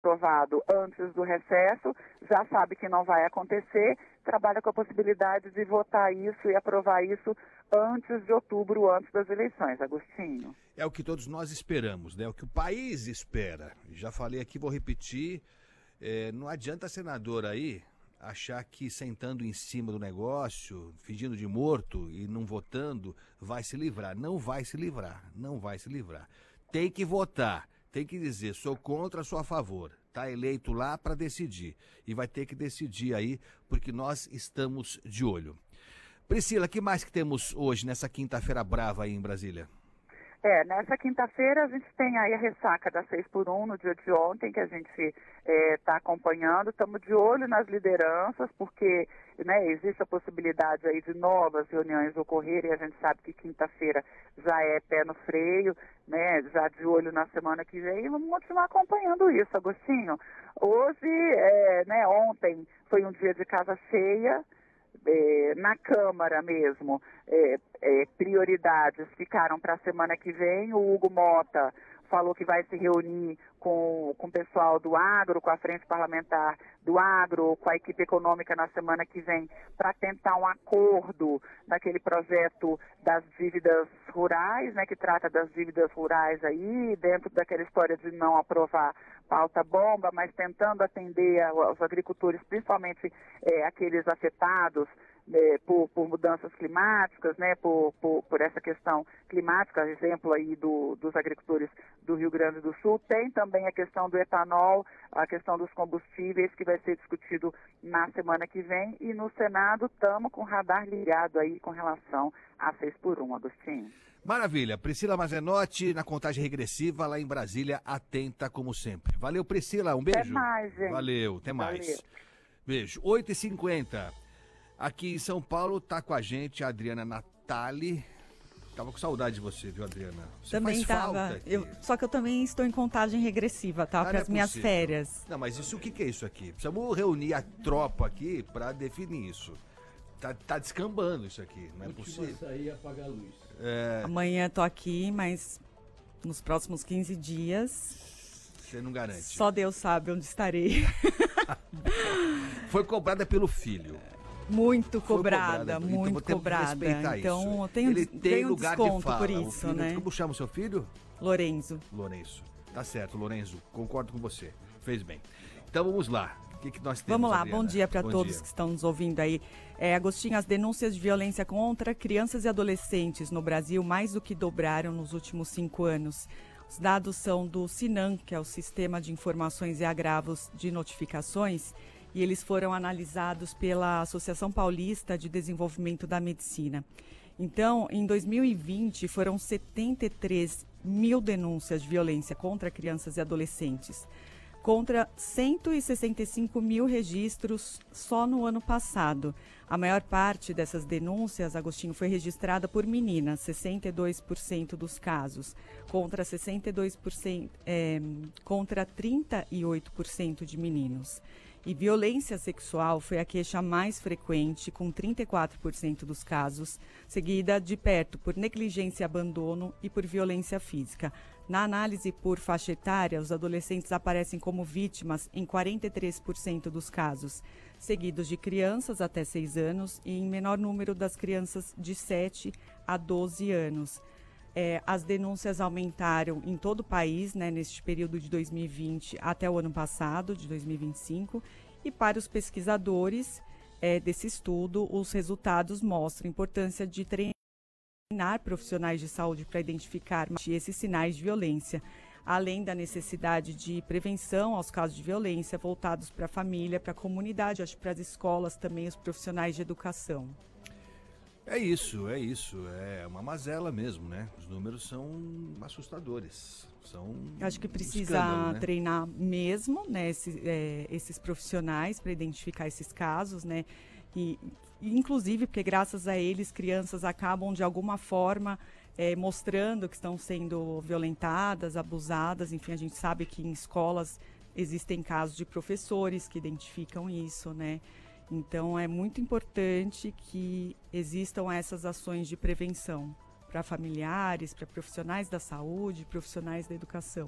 aprovado antes do recesso, já sabe que não vai acontecer, trabalha com a possibilidade de votar isso e aprovar isso antes de outubro, antes das eleições. Agostinho. É o que todos nós esperamos, né? O que o país espera. Já falei aqui, vou repetir. Não adianta senador aí achar que sentando em cima do negócio, fingindo de morto e não votando, vai se livrar. Não vai se livrar, não vai se livrar. Tem que votar, tem que dizer, sou contra, sou a favor. Está eleito lá para decidir. E vai ter que decidir aí, porque nós estamos de olho. Priscila, o que mais que temos hoje, nessa quinta-feira brava aí em Brasília? Nessa quinta-feira a gente tem aí a ressaca da 6x1 no dia de ontem, que a gente está acompanhando. Estamos de olho nas lideranças, porque existe a possibilidade aí de novas reuniões ocorrerem. A gente sabe que quinta-feira já é pé no freio, né? Já de olho na semana que vem. E vamos continuar acompanhando isso, Agostinho. Hoje, ontem foi um dia de casa cheia. Na Câmara mesmo, prioridades ficaram para a semana que vem. O Hugo Mota falou que vai se reunir com o pessoal do agro, com a frente parlamentar do agro, com a equipe econômica na semana que vem, para tentar um acordo naquele projeto das dívidas rurais, que trata das dívidas rurais aí, dentro daquela história de não aprovar pauta bomba, mas tentando atender aos agricultores, principalmente aqueles afetados por mudanças climáticas, por essa questão climática, exemplo aí dos agricultores do Rio Grande do Sul. Tem também a questão do etanol, a questão dos combustíveis, que vai ser discutido na semana que vem. E no Senado estamos com o radar ligado aí com relação a 6x1, Agostinho. Maravilha. Priscila Mazenotti, na contagem regressiva lá em Brasília, atenta como sempre. Valeu, Priscila. Um beijo. Até mais, gente. Valeu, até mais. Valeu. Beijo. 8h50. Aqui em São Paulo tá com a gente a Adriana Natali. Tava com saudade de você, viu, Adriana? Você também tava. Só que eu também estou em contagem regressiva, tá? Para as minhas férias. Não, mas isso, o que é isso aqui? Precisamos reunir a tropa aqui para definir isso. Tá descambando isso aqui, não é possível. Sair e apagar a luz. Amanhã tô aqui, mas nos próximos 15 dias... Você não garante. Só Deus sabe onde estarei. Foi cobrada pelo filho. Muito cobrada, muito então, cobrada. Então, ele tem um lugar desconto de fala, por isso, filho, né? Como chama o seu filho? Lourenço. Tá certo, Lourenço. Concordo com você. Fez bem. Então vamos lá. O que nós temos? Vamos lá, Adriana? bom dia para todos que estão nos ouvindo aí. Agostinho, as denúncias de violência contra crianças e adolescentes no Brasil mais do que dobraram nos últimos 5 anos. Os dados são do SINAM, que é o Sistema de Informações e Agravos de Notificações, e eles foram analisados pela Associação Paulista de Desenvolvimento da Medicina. Então, em 2020, foram 73 mil denúncias de violência contra crianças e adolescentes, contra 165 mil registros só no ano passado. A maior parte dessas denúncias, Agostinho, foi registrada por meninas, 62% dos casos, contra 62%, contra 38% de meninos. E violência sexual foi a queixa mais frequente, com 34% dos casos, seguida de perto por negligência e abandono e por violência física. Na análise por faixa etária, os adolescentes aparecem como vítimas em 43% dos casos, seguidos de crianças até 6 anos e em menor número das crianças de 7 a 12 anos. As denúncias aumentaram em todo o país, neste período de 2020 até o ano passado, de 2025. E para os pesquisadores desse estudo, os resultados mostram a importância de treinar profissionais de saúde para identificar esses sinais de violência, além da necessidade de prevenção aos casos de violência voltados para a família, para a comunidade, acho que para as escolas também, os profissionais de educação. É isso, é uma mazela mesmo, né? Os números são assustadores, acho que precisa escândalo, né? treinar mesmo, né, esses profissionais para identificar esses casos, né? E inclusive porque graças a eles crianças acabam de alguma forma mostrando que estão sendo violentadas, abusadas. Enfim, a gente sabe que em escolas existem casos de professores que identificam isso, né? Então, é muito importante que existam essas ações de prevenção para familiares, para profissionais da saúde, profissionais da educação.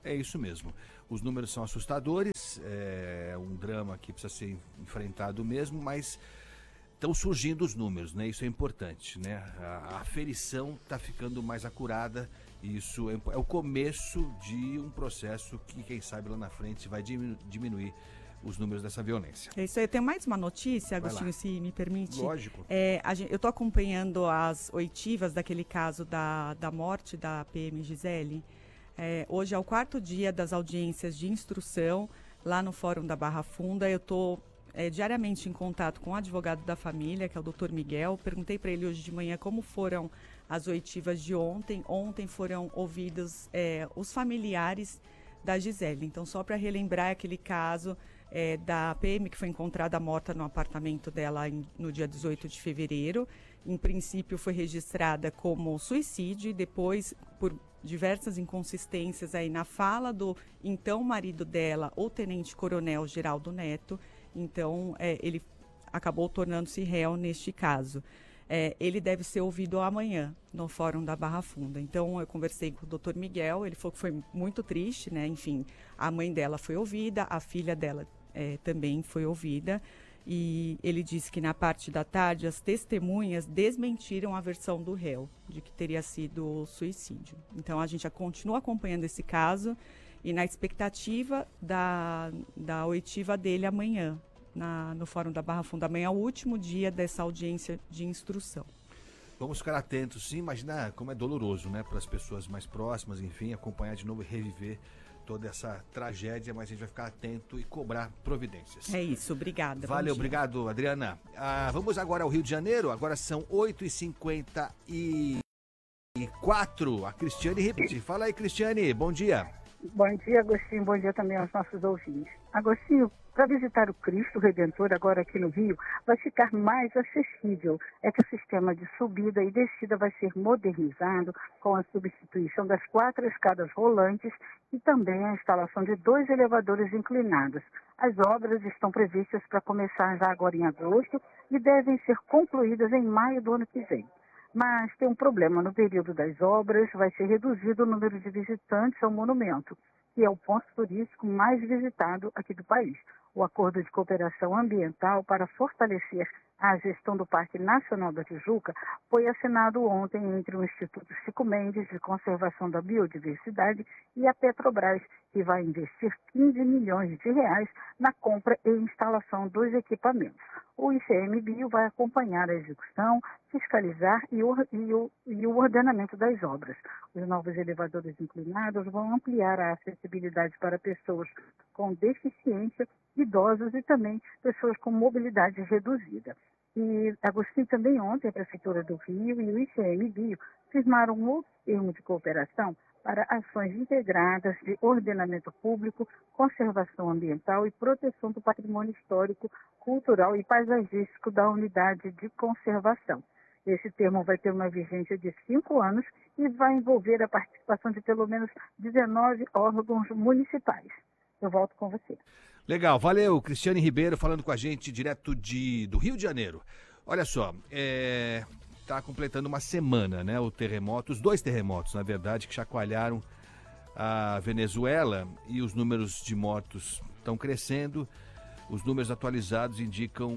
É isso mesmo. Os números são assustadores, é um drama que precisa ser enfrentado mesmo, mas estão surgindo os números, né? Isso é importante, né? A aferição está ficando mais acurada e isso é o começo de um processo que, quem sabe, lá na frente vai diminuir os números dessa violência. É isso aí. Eu tenho mais uma notícia, Agostinho, se me permite. Lógico. Eu estou acompanhando as oitivas daquele caso da morte da PM Gisele. Hoje é o 4º dia das audiências de instrução lá no Fórum da Barra Funda. Eu estou diariamente em contato com o advogado da família, que é o Dr. Miguel. Perguntei para ele hoje de manhã como foram as oitivas de ontem. Ontem foram ouvidos os familiares da Gisele. Então, só para relembrar aquele caso da PM que foi encontrada morta no apartamento dela no dia 18 de fevereiro. Em princípio, foi registrada como suicídio e depois, por diversas inconsistências aí na fala do então marido dela, o tenente-coronel Geraldo Neto, então ele acabou tornando-se réu neste caso. Ele deve ser ouvido amanhã no Fórum da Barra Funda. Então eu conversei com o Dr. Miguel, ele falou que foi muito triste, né? Enfim, a mãe dela foi ouvida, a filha dela também foi ouvida. E ele disse que na parte da tarde as testemunhas desmentiram a versão do réu, de que teria sido suicídio. Então a gente continua acompanhando esse caso e na expectativa da oitiva dele amanhã, no Fórum da Barra Funda. Amanhã é o último dia dessa audiência de instrução. Vamos ficar atentos, sim. Imagina como é doloroso, né, para as pessoas mais próximas, enfim, acompanhar de novo e reviver toda essa tragédia, mas a gente vai ficar atento e cobrar providências. É isso, obrigada. Valeu, obrigado, Adriana. Vamos agora ao Rio de Janeiro, agora são 8h54. A Cristiane Ripti. Fala aí, Cristiane, bom dia. Bom dia, Agostinho, bom dia também aos nossos ouvintes. Agostinho, para visitar o Cristo Redentor agora aqui no Rio, vai ficar mais acessível. É que o sistema de subida e descida vai ser modernizado com a substituição das 4 escadas rolantes e também a instalação de 2 elevadores inclinados. As obras estão previstas para começar já agora em agosto e devem ser concluídas em maio do ano que vem. Mas tem um problema: no período das obras vai ser reduzido o número de visitantes ao monumento, que é o ponto turístico mais visitado aqui do país. O Acordo de Cooperação Ambiental para fortalecer a gestão do Parque Nacional da Tijuca foi assinado ontem entre o Instituto Chico Mendes de Conservação da Biodiversidade e a Petrobras, que vai investir 15 milhões de reais na compra e instalação dos equipamentos. O ICMBio vai acompanhar a execução, fiscalizar e o ordenamento das obras. Os novos elevadores inclinados vão ampliar a acessibilidade para pessoas com deficiência, idosos e também pessoas com mobilidade reduzida. E, Agostinho, também ontem a Prefeitura do Rio e o ICMBio firmaram um outro termo de cooperação para ações integradas de ordenamento público, conservação ambiental e proteção do patrimônio histórico, cultural e paisagístico da unidade de conservação. Esse termo vai ter uma vigência de 5 anos e vai envolver a participação de pelo menos 19 órgãos municipais. Eu volto com você. Legal, valeu. Cristiane Ribeiro falando com a gente direto do Rio de Janeiro. Olha só, está completando uma semana, né? Os 2 terremotos, na verdade, que chacoalharam a Venezuela, e os números de mortos estão crescendo. Os números atualizados indicam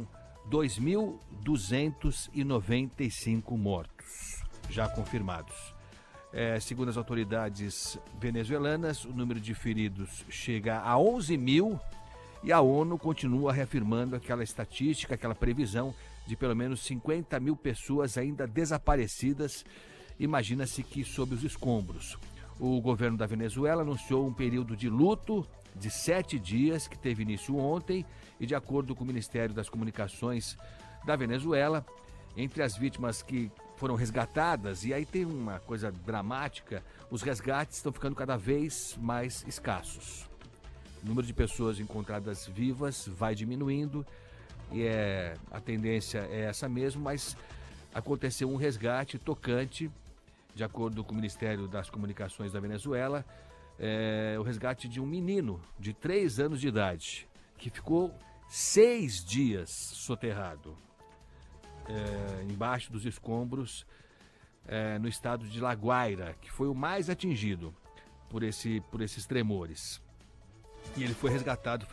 2.295 mortos já confirmados. Segundo as autoridades venezuelanas, o número de feridos chega a 11 mil e a ONU continua reafirmando aquela estatística, aquela previsão de pelo menos 50 mil pessoas ainda desaparecidas. Imagina-se que sob os escombros. O governo da Venezuela anunciou um período de luto de 7 dias, que teve início ontem, e de acordo com o Ministério das Comunicações da Venezuela, entre as vítimas que foram resgatadas, e aí tem uma coisa dramática, os resgates estão ficando cada vez mais escassos. O número de pessoas encontradas vivas vai diminuindo, e a tendência é essa mesmo, mas aconteceu um resgate tocante, de acordo com o Ministério das Comunicações da Venezuela, o resgate de um menino de 3 anos de idade, que ficou 6 dias soterrado embaixo dos escombros no estado de La Guaira, que foi o mais atingido. por esses tremores. E ele foi resgatado.